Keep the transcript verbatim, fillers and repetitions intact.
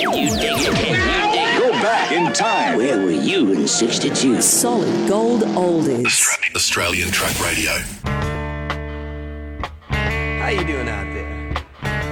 Can you dig it? Can you dig it? Go back in time. Where were you in sixty-two? Solid gold oldies. Australian Track Radio. How you doing out there?